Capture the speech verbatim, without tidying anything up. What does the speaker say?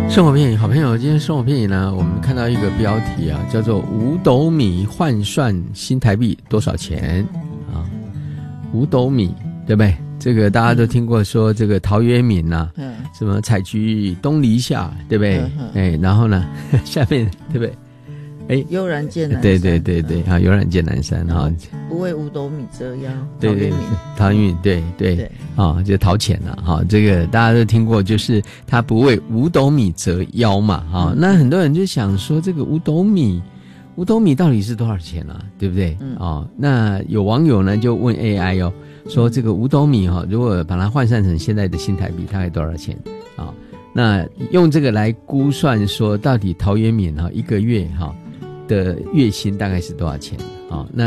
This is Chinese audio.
生活片语，好朋友，今天生活片语呢，我们看到一个标题啊，叫做五斗米换算新台币多少钱啊？五斗米，对不对？这个大家都听过说这个陶渊明呐、啊，嗯，什么采菊东篱下，对不对？哎、嗯嗯，然后呢，下面对不对？哎， 悠然见南山， 对对对对，啊，悠然见南山哈， 不为五斗米折腰， 对对对，陶渊明，对对对，啊，就陶潜了哈，这个大家都听过，就是他不为五斗米折腰嘛，哈，那很多人就想说，这个五斗米，五斗米到底是多少钱啊？对不对？嗯，哦，那有网友呢就问 A I 哦，说这个五斗米哈，如果把它换算成现在的新台币，大概多少钱啊？那用这个来估算说，到底陶渊明哈一个月哈的月薪大概是多少钱啊？那